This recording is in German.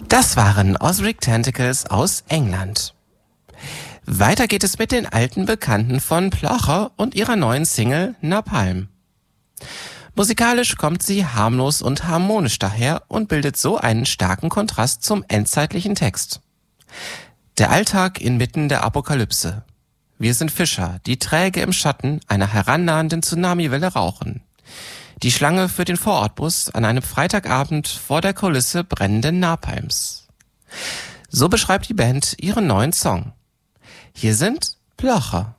Das waren Ozric Tentacles aus England. Weiter geht es mit den alten Bekannten von Plocher und ihrer neuen Single Napalm. Musikalisch kommt sie harmlos und harmonisch daher und bildet so einen starken Kontrast zum endzeitlichen Text. Der Alltag inmitten der Apokalypse. Wir sind Fischer, die träge im Schatten einer herannahenden Tsunamiwelle rauchen. Die Schlange für den Vorortbus an einem Freitagabend vor der Kulisse brennenden Napalms. So beschreibt die Band ihren neuen Song. Hier sind Plocher.